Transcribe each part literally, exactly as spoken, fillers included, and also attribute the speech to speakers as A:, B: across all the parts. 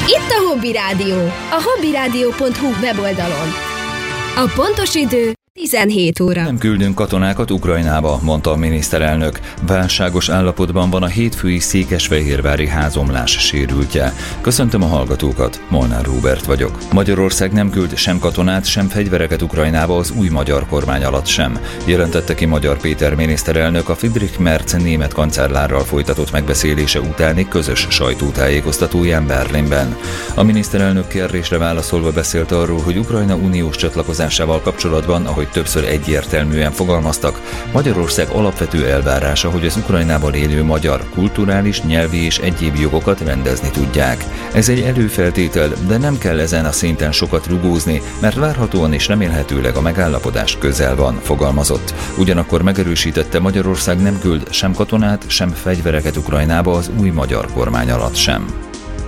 A: Itt a Hobby Rádió, a hobby rádió pont hu weboldalon. A pontos idő tizenhét óra.
B: Nem küldünk katonákat Ukrajnába, mondta a miniszterelnök. Válságos állapotban van a hétfői székesfehérvári házomlás sérültje. Köszöntöm a hallgatókat, Molnár Róbert vagyok. Magyarország nem küld sem katonát, sem fegyvereket Ukrajnába az új magyar kormány alatt sem, jelentette ki Magyar Péter miniszterelnök a Friedrich Merz német kancellárral folytatott megbeszélése utáni közös sajtótájékoztatóján Berlinben. A miniszterelnök kérdésre válaszolva beszélt arról, hogy Ukrajna uniós csatlakozásával kapcsolatban, ahogy többször egyértelműen fogalmaztak, Magyarország alapvető elvárása, hogy az Ukrajnában élő magyar kulturális, nyelvi és egyéb jogokat rendezni tudják. Ez egy előfeltétel, de nem kell ezen a szinten sokat rugózni, mert várhatóan és remélhetőleg a megállapodás közel van, fogalmazott. Ugyanakkor megerősítette, Magyarország nem küld sem katonát, sem fegyvereket Ukrajnába az új magyar kormány alatt sem.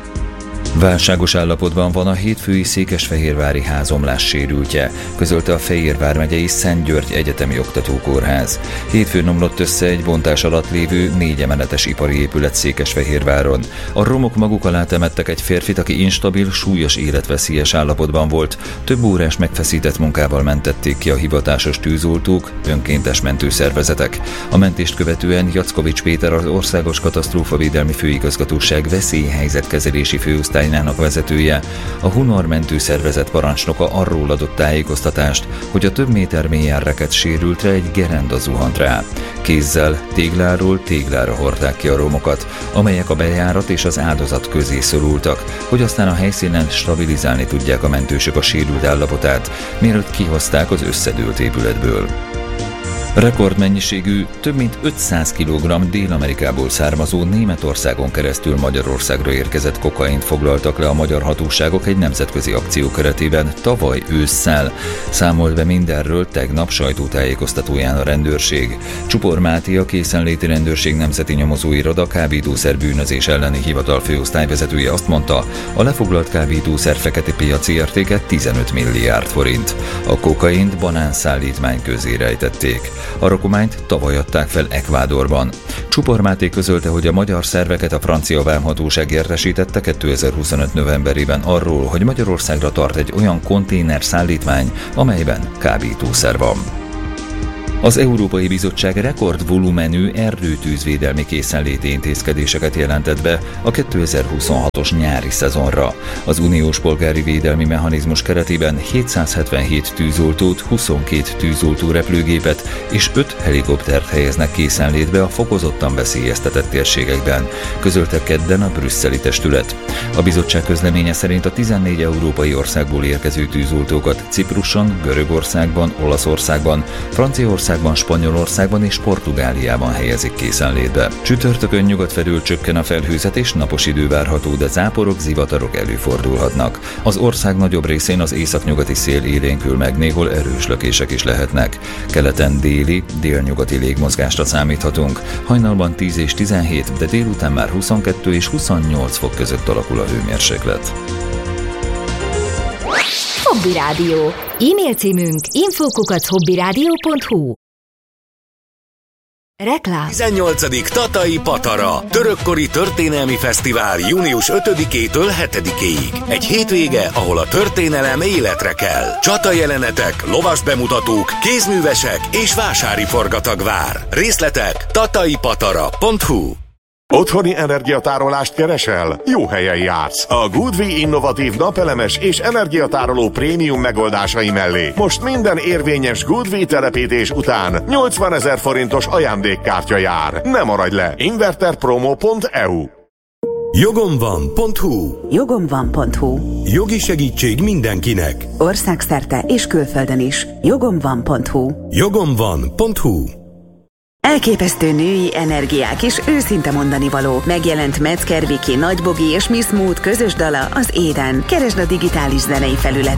B: Válságos állapotban van a hétfői székesfehérvári házomlás sérültje, közölte a Fejérvár megyei Szent György Egyetemi Oktatókórház. Hétfőn omlott össze egy bontás alatt lévő négy emeletes ipari épület Székesfehérváron. A romok maguk alá temettek egy férfit, aki instabil, súlyos életveszélyes állapotban volt. Több órás megfeszített munkával mentették ki a hivatásos tűzoltók, önkéntes mentőszervezetek. A mentést követően Jackovics Péter, az Országos Katasztrófavédelmi Főigazgatóság veszélyhelyzetkezelési főosztály vezetője, a Hunor mentőszervezet parancsnoka arról adott tájékoztatást, hogy a több méter mélyen rekedt sérültre egy gerenda zuhant rá. Kézzel tégláról téglára hordták ki a romokat, amelyek a bejárat és az áldozat közé szorultak, hogy aztán a helyszínen stabilizálni tudják a mentősök a sérült állapotát, mielőtt kihozták az összedőlt épületből. Rekordmennyiségű, több mint ötszáz kilogramm Dél-Amerikából származó, Németországon keresztül Magyarországra érkezett kokaint foglaltak le a magyar hatóságok egy nemzetközi akció keretében tavaly ősszel. Számolt be mindenről tegnap sajtótájékoztatóján a rendőrség. Csupor Máté, a Készenléti Rendőrség Nemzeti Nyomozóiroda kábítószer bűnözés elleni hivatal főosztályvezetője azt mondta, a lefoglalt kábítószer fekete piaci értéke tizenöt milliárd forint. A kokaint banánszállítmány közé rejtették. A rakományt tavaly adták fel Ekvádorban. Csupor Máté közölte, hogy a magyar szerveket a francia vámhatóság értesítette kétezer-huszonöt novemberében arról, hogy Magyarországra tart egy olyan konténer szállítmány, amelyben kábítószer van. Az Európai Bizottság rekordvolumenű erdőtűzvédelmi készenléti intézkedéseket jelentett be a kétezer-huszonhatos nyári szezonra. Az uniós polgári védelmi mechanizmus keretében hétszázhetvenhét tűzoltót, huszonkét tűzoltó repülőgépet és öt helikoptert helyeznek készenlétbe a fokozottan veszélyeztetett térségekben, közölte kedden a brüsszeli testület. A bizottság közleménye szerint a tizennégy európai országból érkező tűzoltókat Cipruson, Görögországban, Olaszországban, Franciaországban, Spanyolországban és Portugáliában helyezik készenlétbe. Csütörtökön nyugat felől csökken a felhőzet és napos idő várható, de záporok, zivatarok előfordulhatnak. Az ország nagyobb részén az északnyugati szél élénkül meg, néhol erős lökések is lehetnek. Keleten déli, délnyugati légmozgásra számíthatunk. Hajnalban tíz és tizenhét, de délután már huszonkettő és huszonnyolc fok között alakul a hőmérséklet.
A: Hobby Rádió. E-mail címünk info kukac hobby rádió pont hu. Reklám.
C: tizennyolcadik Tatai Patara. Törökkori történelmi fesztivál június ötödikétől hetedikéig. Egy hétvége, ahol a történelem életre kell. Csatajelenetek, lovas bemutatók, kézművesek és vásári forgatag vár. Részletek tataipatara pont hu.
D: Otthoni energiatárolást keresel? Jó helyen jársz. A Goodwi innovatív napelemes és energiatároló prémium megoldásai mellé most minden érvényes Goodwi telepítés után nyolcvanezer forintos ajándékkártya jár. Ne maradj le! inverterpromo pont e u.
C: Jogomvan pont hu.
E: Jogomvan pont hu.
C: Jogi segítség mindenkinek.
E: Országszerte és külföldön is. Jogomvan pont hu.
C: Jogomvan pont hu.
E: Elképesztő női energiák és őszinte mondanivaló. Megjelent Metzger Viki, Nagy Bogi és Miss Mood közös dala, az Éden. Keresd a digitális zenei felületen.